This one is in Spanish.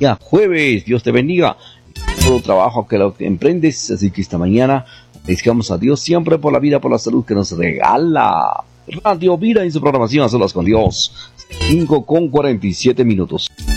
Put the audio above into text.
día jueves. Dios te bendiga. Todo trabajo que lo que emprendes. Así que esta mañana agradecemos a Dios siempre por la vida, por la salud que nos regala. Radio Vida en su programación A Solas con Dios. 5:47.